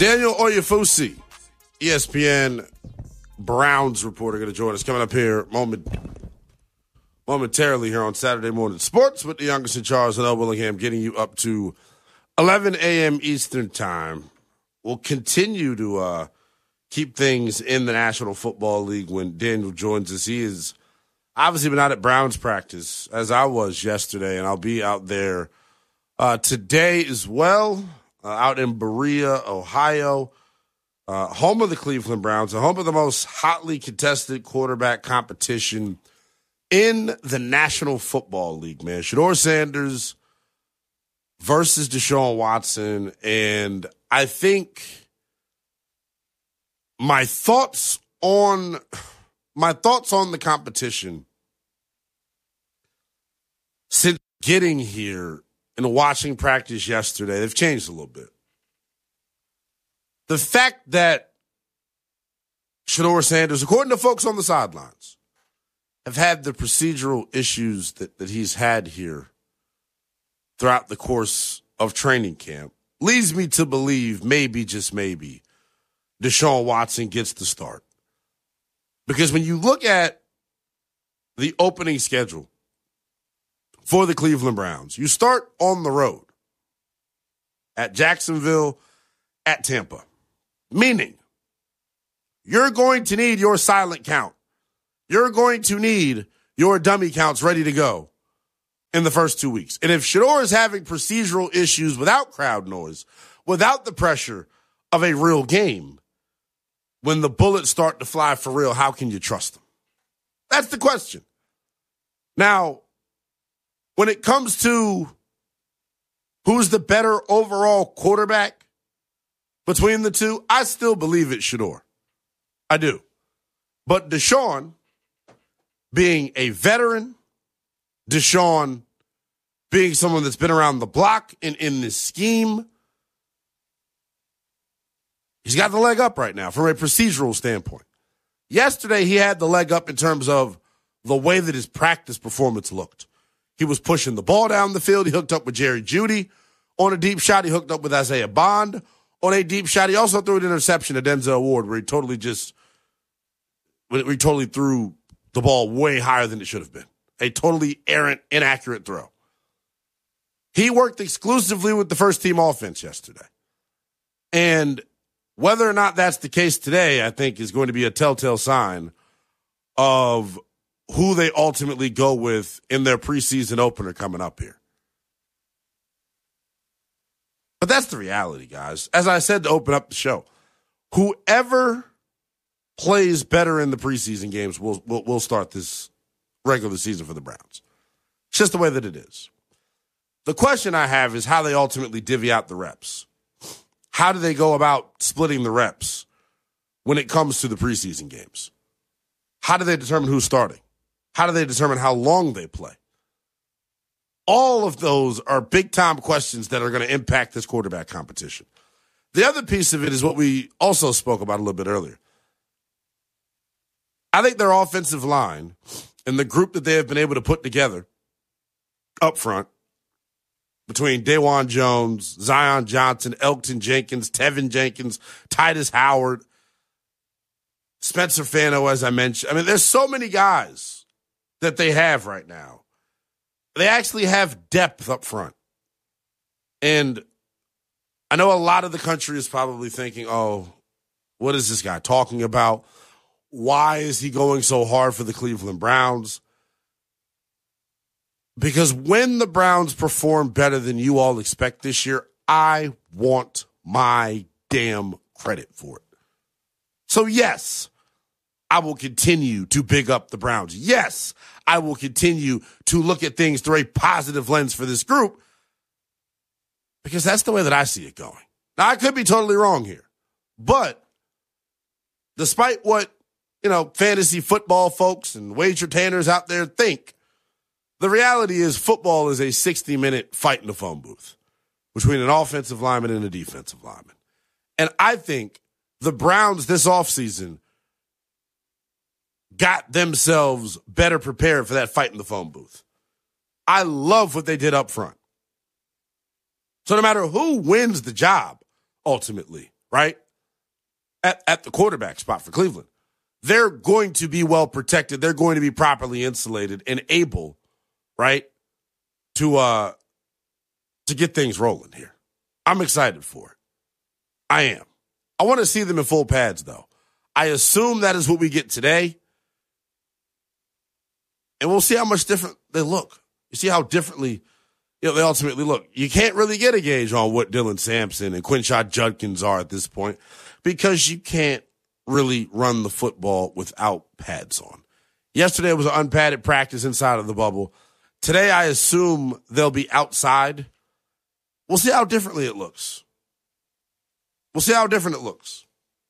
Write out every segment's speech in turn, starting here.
Daniel Oyefusi, ESPN Browns reporter, going to join us coming up here momentarily here on Saturday Morning Sports with the youngest in Charles and L. Willingham, getting you up to 11 a.m. Eastern Time. We'll continue to keep things in the National Football League when Daniel joins us. He is obviously been out at Browns practice, as I was yesterday, and I'll be out there today as well, out in Berea, Ohio, home of the Cleveland Browns, home of the most hotly contested quarterback competition in the National Football League, man. Shedeur Sanders versus Deshaun Watson, and I think my thoughts on the competition since getting here and watching practice yesterday, they've changed a little bit. The fact that Shedeur Sanders, according to folks on the sidelines, have had the procedural issues that he's had here throughout the course of training camp leads me to believe maybe, just maybe, Deshaun Watson gets the start. Because when you look at the opening schedule for the Cleveland Browns, you start on the road at Jacksonville, at Tampa, meaning you're going to need your silent count. You're going to need your dummy counts ready to go in the first 2 weeks. And if Shedeur is having procedural issues without crowd noise, without the pressure of a real game, when the bullets start to fly for real, how can you trust them? That's the question. Now, when it comes to who's the better overall quarterback between the two, I still believe it's Shedeur. I do. But Deshaun, being a veteran, Deshaun being someone that's been around the block and in this scheme, he's got the leg up right now from a procedural standpoint. Yesterday, he had the leg up in terms of the way that his practice performance looked. He was pushing the ball down the field. He hooked up with Jerry Jeudy on a deep shot. He hooked up with Isaiah Bond on a deep shot. He also threw an interception to Denzel Ward where he totally threw the ball way higher than it should have been. A totally errant, inaccurate throw. He worked exclusively with the first-team offense yesterday. And whether or not that's the case today, I think is going to be a telltale sign of who they ultimately go with in their preseason opener coming up here. But that's the reality, guys. As I said to open up the show, whoever plays better in the preseason games will start this regular season for the Browns. It's just the way that it is. The question I have is how they ultimately divvy out the reps. How do they go about splitting the reps when it comes to the preseason games? How do they determine who's starting? How do they determine how long they play? All of those are big-time questions that are going to impact this quarterback competition. The other piece of it is what we also spoke about a little bit earlier. I think their offensive line and the group that they have been able to put together up front between DaJuan Jones, Zion Johnson, Elgton Jenkins, Tevin Jenkins, Titus Howard, Spencer Fano, as I mentioned. I mean, there's so many guys that they have right now. They actually have depth up front. And I know a lot of the country is probably thinking, oh, what is this guy talking about? Why is he going so hard for the Cleveland Browns? Because when the Browns perform better than you all expect this year, I want my damn credit for it. So yes, I will continue to big up the Browns. Yes, I will continue to look at things through a positive lens for this group because that's the way that I see it going. Now, I could be totally wrong here, but despite what, fantasy football folks and wagertainers out there think, the reality is football is a 60-minute fight in the phone booth between an offensive lineman and a defensive lineman. And I think the Browns this offseason got themselves better prepared for that fight in the phone booth. I love what they did up front. So no matter who wins the job, ultimately, right? At the quarterback spot for Cleveland. They're going to be well protected. They're going to be properly insulated and able, right, to get things rolling here. I'm excited for it. I am. I want to see them in full pads, though. I assume that is what we get today. And we'll see how much different they look. You see how differently they ultimately look. You can't really get a gauge on what Dylan Sampson and Quinshon Judkins are at this point because you can't really run the football without pads on. Yesterday was an unpadded practice inside of the bubble. Today, I assume they'll be outside. We'll see how differently it looks. We'll see how different it looks.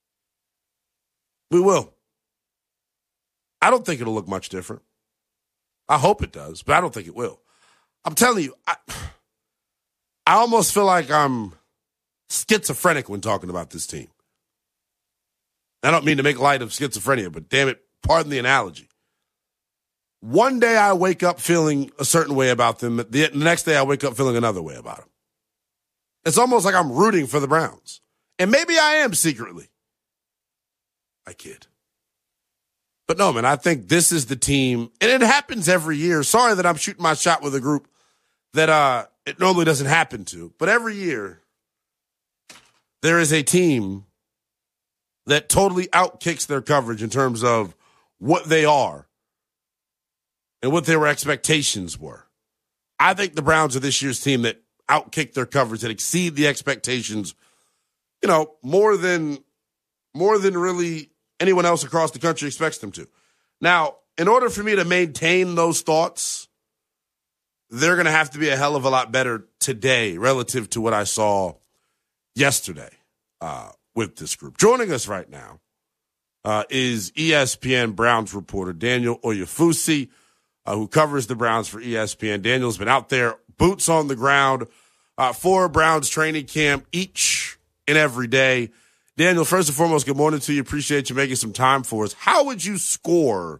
We will. I don't think it'll look much different. I hope it does, but I don't think it will. I'm telling you, I almost feel like I'm schizophrenic when talking about this team. I don't mean to make light of schizophrenia, but damn it, pardon the analogy. One day I wake up feeling a certain way about them. The next day I wake up feeling another way about them. It's almost like I'm rooting for the Browns. And maybe I am secretly. I kid. But no, man, I think this is the team. And it happens every year. Sorry that I'm shooting my shot with a group that it normally doesn't happen to. But every year, there is a team that totally outkicks their coverage in terms of what they are and what their expectations were. I think the Browns are this year's team that outkick their coverage, that exceed the expectations, more than really anyone else across the country expects them to. Now, in order for me to maintain those thoughts, they're going to have to be a hell of a lot better today relative to what I saw yesterday with this group. Joining us right now is ESPN Browns reporter Daniel Oyefusi, who covers the Browns for ESPN. Daniel's been out there, boots on the ground, for Browns training camp each and every day. Daniel, first and foremost, good morning to you. Appreciate you making some time for us. How would you score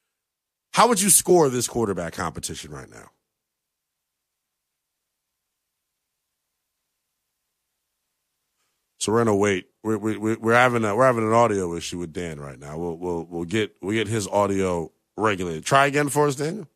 this quarterback competition right now? So we're gonna wait. We're having an audio issue with Dan right now. We'll get his audio regulated. Try again for us, Daniel.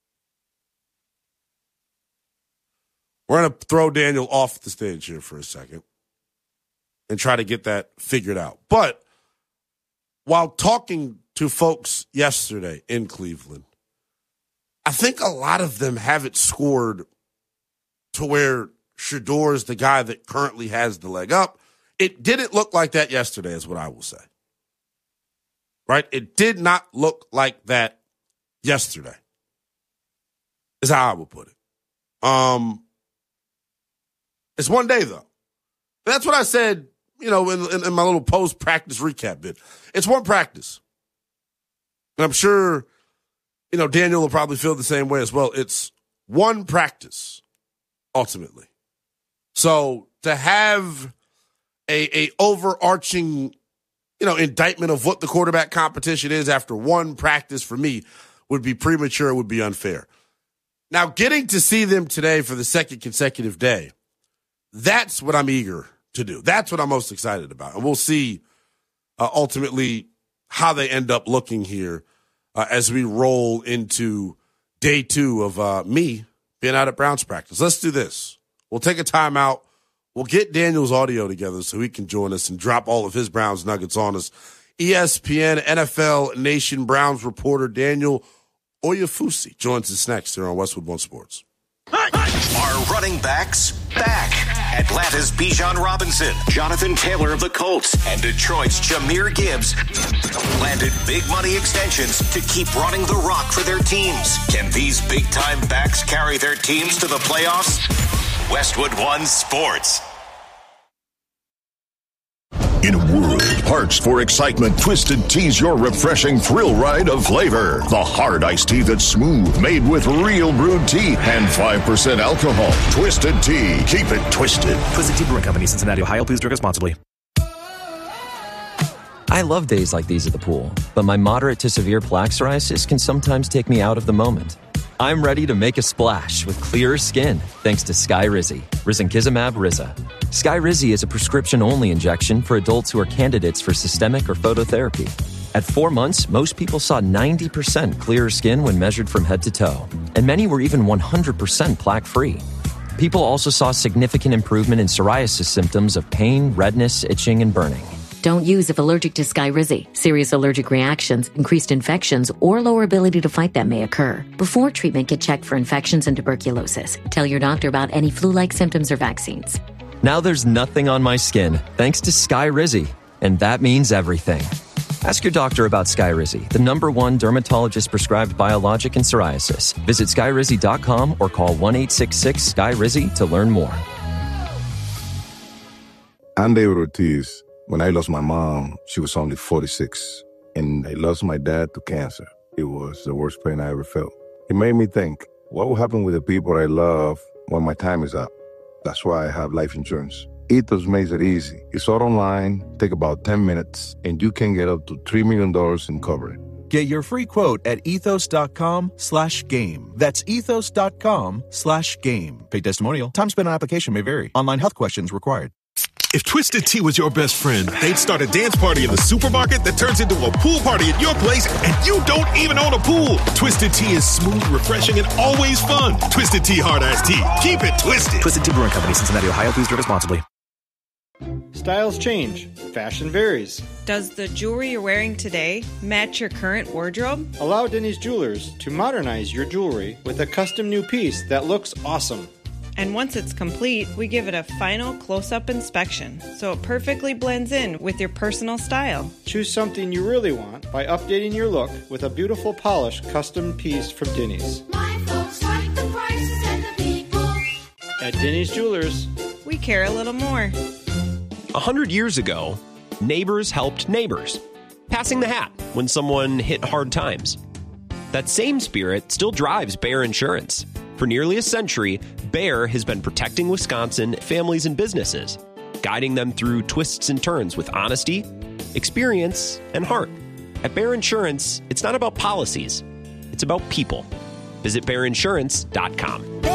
We're gonna throw Daniel off the stage here for a second and try to get that figured out. But while talking to folks yesterday in Cleveland, I think a lot of them have it scored to where Shedeur is the guy that currently has the leg up. It didn't look like that yesterday, is what I will say. Right? It did not look like that yesterday, is how I would put it. It's one day, though. That's what I said, in my little post-practice recap bit. It's one practice. And I'm sure, Daniel will probably feel the same way as well. It's one practice, ultimately. So to have a overarching, indictment of what the quarterback competition is after one practice for me would be premature. It would be unfair. Now, getting to see them today for the second consecutive day, that's what I'm eager to do. That's what I'm most excited about. And we'll see ultimately how they end up looking here as we roll into day 2 of me being out at Browns practice. Let's do this. We'll take a timeout. We'll get Daniel's audio together so he can join us and drop all of his Browns nuggets on us. ESPN NFL Nation Browns reporter Daniel Oyefusi joins us next here on Westwood One Sports. Are running backs back? Atlanta's Bijan Robinson, Jonathan Taylor of the Colts, and Detroit's Jahmyr Gibbs landed big money extensions to keep running the rock for their teams. Can these big-time backs carry their teams to the playoffs? Westwood One Sports. In a world parched for excitement, Twisted Tea's your refreshing thrill ride of flavor. The hard iced tea that's smooth, made with real brewed tea and 5% alcohol. Twisted Tea. Keep it twisted. Twisted Tea Brewing Company, Cincinnati, Ohio. Please drink responsibly. I love days like these at the pool, but my moderate to severe plaque psoriasis can sometimes take me out of the moment. I'm ready to make a splash with clearer skin thanks to Skyrizi, risankizumab Riza. Skyrizi is a prescription-only injection for adults who are candidates for systemic or phototherapy. At 4 months, most people saw 90% clearer skin when measured from head to toe, and many were even 100% plaque-free. People also saw significant improvement in psoriasis symptoms of pain, redness, itching, and burning. Don't use if allergic to Skyrizi. Serious allergic reactions, increased infections, or lower ability to fight them may occur. Before treatment, get checked for infections and tuberculosis. Tell your doctor about any flu-like symptoms or vaccines. Now there's nothing on my skin thanks to Skyrizi, and that means everything. Ask your doctor about Skyrizi, the #1 dermatologist-prescribed biologic in psoriasis. Visit Skyrizi.com or call 1-866-SKYRIZI to learn more. I'm David Ortiz. When I lost my mom, she was only 46, and I lost my dad to cancer. It was the worst pain I ever felt. It made me think, what will happen with the people I love when my time is up? That's why I have life insurance. Ethos makes it easy. It's all online, take about 10 minutes, and you can get up to $3 million in coverage. Get your free quote at ethos.com/game. That's ethos.com/game. Paid testimonial. Time spent on application may vary. Online health questions required. If Twisted Tea was your best friend, they'd start a dance party in the supermarket that turns into a pool party at your place, and you don't even own a pool. Twisted Tea is smooth, refreshing, and always fun. Twisted Tea Hard Iced Tea. Keep it twisted. Twisted Tea Brewing Company, Cincinnati, Ohio. Please drink responsibly. Styles change. Fashion varies. Does the jewelry you're wearing today match your current wardrobe? Allow Denny's Jewelers to modernize your jewelry with a custom new piece that looks awesome. And once it's complete, we give it a final close-up inspection, so it perfectly blends in with your personal style. Choose something you really want by updating your look with a beautiful polished custom piece from Denny's. My folks like the prices and the people. At Denny's Jewelers, we care a little more. 100 years ago, neighbors helped neighbors, passing the hat when someone hit hard times. That same spirit still drives Bayer Insurance. For nearly a century, Bayer has been protecting Wisconsin families and businesses, guiding them through twists and turns with honesty, experience, and heart. At Bayer Insurance, it's not about policies, it's about people. Visit BayerInsurance.com.